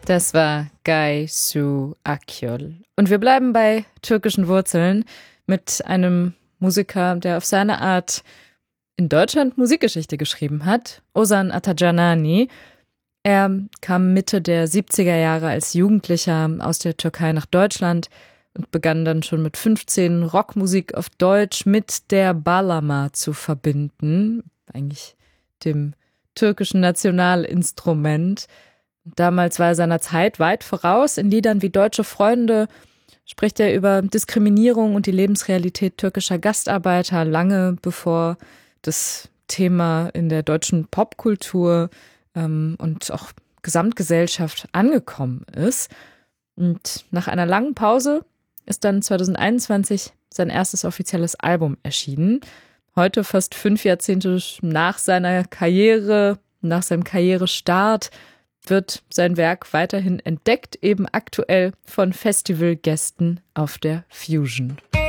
Das war Gaysu Akyol. Und wir bleiben bei türkischen Wurzeln mit einem Musiker, der auf seine Art in Deutschland Musikgeschichte geschrieben hat, Ozan Atacanani. Er kam Mitte der 70er Jahre als Jugendlicher aus der Türkei nach Deutschland und begann dann schon mit 15 Rockmusik auf Deutsch mit der Bağlama zu verbinden, eigentlich dem türkischen Nationalinstrument. Damals war er seiner Zeit weit voraus. In Liedern wie Deutsche Freunde spricht er über Diskriminierung und die Lebensrealität türkischer Gastarbeiter, lange bevor das Thema in der deutschen Popkultur und auch Gesamtgesellschaft angekommen ist. Und nach einer langen Pause ist dann 2021 sein erstes offizielles Album erschienen. Heute, fast 5 Jahrzehnte nach seiner Karriere, nach seinem Karrierestart, wird sein Werk weiterhin entdeckt, eben aktuell von Festivalgästen auf der Fusion.